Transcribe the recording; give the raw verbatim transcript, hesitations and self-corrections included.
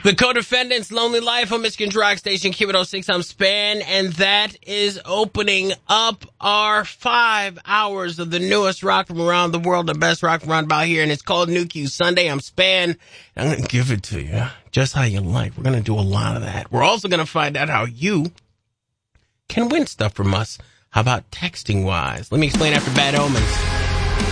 The Co-Defendants, Lonely Life on Michigan's Rock Station, Q one oh six, I'm Span, and that is opening up our five hours of the newest rock from around the world, the best rock from around about here, and it's called New Q Sunday. I'm Span. I'm going to give it to you just how you like. We're going to do a lot of that. We're also going to find out how you can win stuff from us. How about texting-wise? Let me explain after Bad Omens.